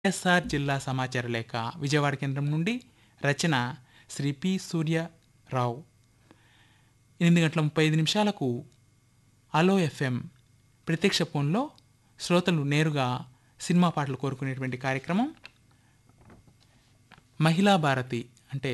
వైఎస్ఆర్ జిల్లా సమాచార లేఖ విజయవాడ కేంద్రం నుండి రచన శ్రీ పి సూర్యరావు. 8:35 అలో ఎఫ్ఎం ప్రత్యక్ష ఫోన్లో శ్రోతలు నేరుగా సినిమా పాటలు కోరుకునేటువంటి కార్యక్రమం. మహిళా భారతి అంటే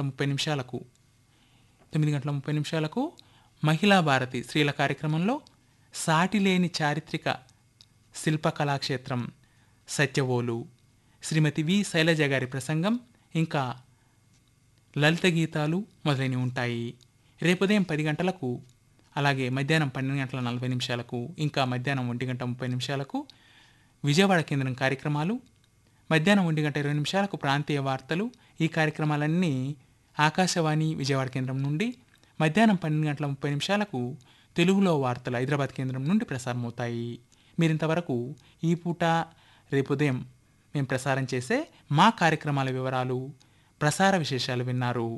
9:30 మహిళా భారతి స్త్రీల కార్యక్రమంలో సాటిలేని చారిత్రక శిల్పకళాక్షేత్రం సత్యవోలు శ్రీమతి వి శైలజ గారి ప్రసంగం, ఇంకా లలిత గీతాలు మొదలైనవి ఉంటాయి. రేపు ఉదయం 10 గంటలకు, అలాగే మధ్యాహ్నం 12:40 ఇంకా మధ్యాహ్నం 1:30 విజయవాడ కేంద్రం కార్యక్రమాలు. మధ్యాహ్నం 1:20 ప్రాంతీయ వార్తలు. ఈ కార్యక్రమాలన్నీ ఆకాశవాణి విజయవాడ కేంద్రం నుండి. మధ్యాహ్నం 12:30 తెలుగులో వార్తలు హైదరాబాద్ కేంద్రం నుండి ప్రసారమవుతాయి. మీరింతవరకు ఈ పూట రేపు ఉదయం మేము ప్రసారం చేసే మా కార్యక్రమాల వివరాలు, ప్రసార విశేషాలు విన్నారు.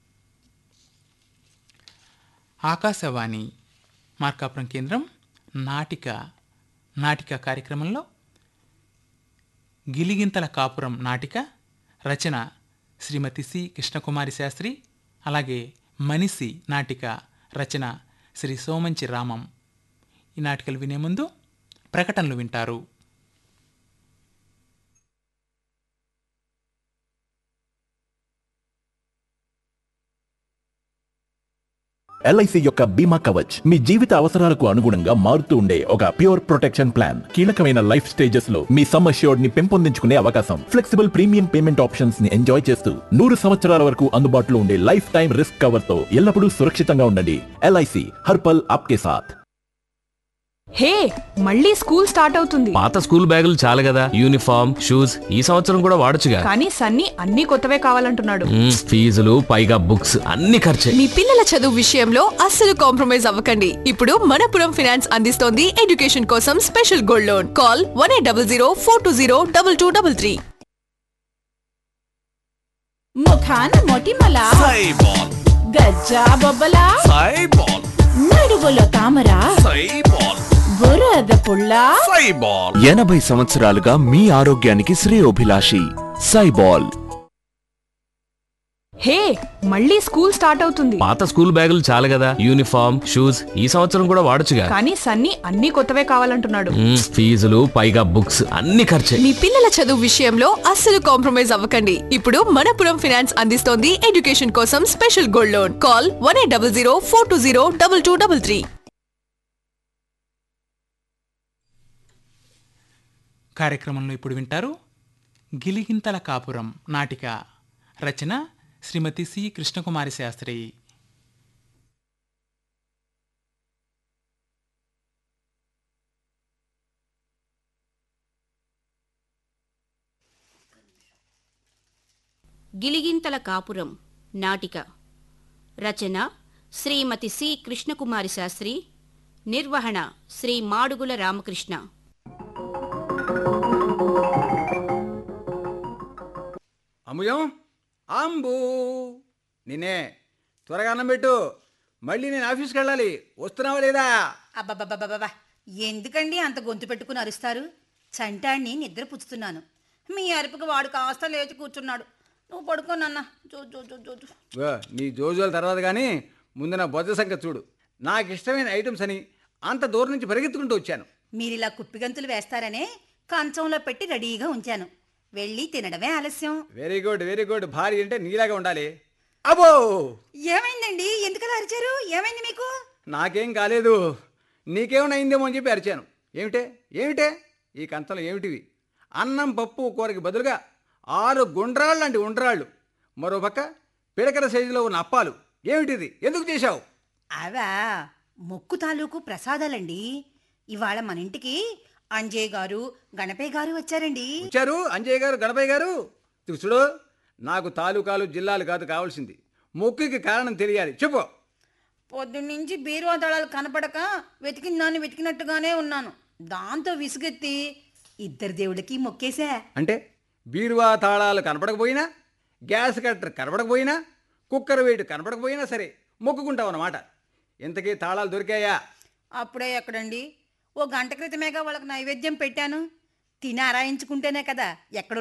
ఆకాశవాణి మార్కాపురం కేంద్రం నాటిక కార్యక్రమంలో గిలిగింతల కాపురం నాటిక రచన శ్రీమతి సి కృష్ణకుమారి శాస్త్రి, అలాగే మనిషి నాటిక రచన శ్రీ సోమంచి రామం. ఈ నాటికలు వినే ముందు ప్రకటనలు వింటారు. ఎల్ఐసి యొక్క బీమా కవచ్ మీ జీవిత అవసరాలకు అనుగుణంగా మారుతూ ఉండే ఒక ప్యూర్ ప్రొటెక్షన్ ప్లాన్. కీలకమైన లైఫ్ స్టేజెస్ లో మీ సమ్ అష్యూర్డ్ ని పెంపొందించుకునే అవకాశం, ఫ్లెక్సిబుల్ ప్రీమియం పేమెంట్ ఆప్షన్స్ ని ఎంజాయ్ చేస్తూ 100 సంవత్సరాల వరకు అందుబాటులో ఉండే లైఫ్ టైం రిస్క్ కవర్ తో ఎల్లప్పుడూ సురక్షితంగా ఉండండి. ఎల్ఐసి హర్పల్ ఆప్కే సాథ్. హే, మళ్ళీ స్కూల్ స్టార్ట్ అవుతుంది. పాత స్కూల్ బ్యాగులు చాలు కదా, యూనిఫామ్ షూస్ ఈ సంవత్సరం కూడా వాడొచ్చుగా. కానీ సన్నీ అన్ని కొత్తవే కావాలంటున్నాడు. ఫీజులు పైగా బుక్స్ అన్ని ఖర్చే. మీ పిల్లల చదువు విషయంలో అస్సలు కాంప్రమైజ్ అవ్వకండి. ఇప్పుడు మనపురం ఫైనాన్స్ అందిస్తోంది ఎడ్యుకేషన్ కోసం స్పెషల్ గోల్డ్ లోన్. కాల్ 1800 420 2233. ముఖాన మొటిమల గజ్జా బొబ్బల నడువులో తామర బురద పుల్ల 80 సంవత్సరాలుగా మీ ఆరోగ్యానికి శ్రేయోభిలాషి సైబాల్. హే, మళ్ళీ స్కూల్ స్టార్ట్ అవుతుంది. పాత స్కూల్ బ్యాగులు చాలు కదా, యూనిఫామ్ షూస్ ఈ సంవత్సరం కూడా వాడొచ్చుగా. కానీ సన్నీ అన్ని కొత్తవే కావాలంటున్నాడు. ఫీజులు పైగా బుక్స్ అన్ని ఖర్చే. మీ పిల్లల చదువు విషయంలో అస్సలు కాంప్రమైజ్ అవ్వకండి. ఇప్పుడు మనపురం ఫైనాన్స్ అందిస్తోంది ఎడ్యుకేషన్ కోసం స్పెషల్ గోల్డ్ లోన్. కాల్ 1800 420 2233. కార్యక్రమంలో ఇప్పుడు వింటారు గిలిగింతల కాపురం నాటిక రచన శ్రీమతి సి కృష్ణకుమారి శాస్త్రి. గిలిగింతల కాపురం నాటిక రచన శ్రీమతి సి కృష్ణకుమారి శాస్త్రి. నిర్వహణ శ్రీ మాడుగుల రామకృష్ణ. అమ్ముయం అంబు నిన్నే త్వరగా అన్నం పెట్టు, మళ్ళీ నేను ఆఫీస్కి వెళ్ళాలి. వస్తున్నావా లేదా? అబ్బబ్బబ్బబ్బబ్బా, ఎందుకండి అంత గొంతు పెట్టుకుని అరుస్తారు? చంటాన్ని నిద్ర పుచ్చుతున్నాను. మీ అరుపుకి వాడు కాస్త లేచి కూర్చున్నాడు. నువ్వు పడుకోనన్నా. నీ జోజోల తర్వాత కానీ ముందు నా బొజ్జ సంగతి చూడు. నాకు ఇష్టమైన ఐటమ్స్ అని అంత దూరం నుంచి పరిగెత్తుకుంటూ వచ్చాను. మీరిలా కుప్పిగంతులు వేస్తారనే కంచంలో పెట్టి రెడీగా ఉంచాను. వెళ్ళి తినడమే ఆలస్యం. Very good very good. భార్య అంటే నీలాగా ఉండాలి. అబ్బో, ఏమైందండి? ఎందుకలా అరిచారు? ఏమైంది మీకు? నాకేం కాలేదు, నీకేమైనా అయిందేమో అని చెప్పి అరిచాను. ఏమిటే ఈ కంచంలో ఏమిటివి? అన్నం పప్పు కూరకి బదులుగా 6 గుండ్రాళ్ళు లాంటి ఉండ్రాళ్ళు, మరోపక్క పిడకల సైజులో ఉన్న అప్పాలు. ఏమిటిది? ఎందుకు చేశావు? అవా మొక్కు తాలూకు ప్రసాదాలండి. ఇవాళ మన ఇంటికి అంజయ్ గారు గణపయ్య గారు వచ్చారండి. వచ్చారు అంజయ్ గారు గణపయ్య గారు. చూడు, నాకు తాలూకాలు జిల్లాలు కాదు కావాల్సింది, మొక్కుకి కారణం తెలియాలి. చెప్పు. పొద్దున్నుంచి బీరువా దళాలు కనపడక వెతికిందాన్ని వెతికినట్టుగానే ఉన్నాను. దాంతో విసుగెత్తి ఇద్దరు దేవుడికి మొక్కేశా. అంటే బీరువా తాళాలు కనపడకపోయినా, గ్యాస్ కట్టర్ కనపడకపోయినా, కుక్కర్ వెయిట్ కనపడకపోయినా సరే మొక్కుకుంటావు అన్నమాట. ఇంతకీ తాళాలు దొరికాయా? అప్పుడే ఎక్కడండి, 1 గంట క్రితమేగా వాళ్ళకి నైవేద్యం పెట్టాను. తిని ఆరాయించుకుంటేనే కదా ఎక్కడ